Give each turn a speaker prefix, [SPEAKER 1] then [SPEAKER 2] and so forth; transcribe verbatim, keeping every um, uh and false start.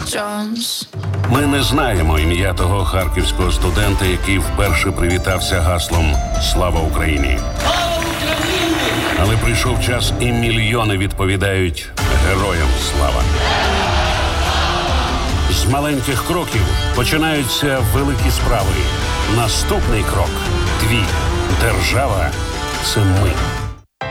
[SPEAKER 1] Jones.
[SPEAKER 2] Ми не знаємо ім'я того харківського студента, який вперше привітався гаслом «Слава Україні». Але прийшов час, і мільйони відповідають «Героям слава». З маленьких кроків починаються великі справи. Наступний крок – твій. Держава – це ми.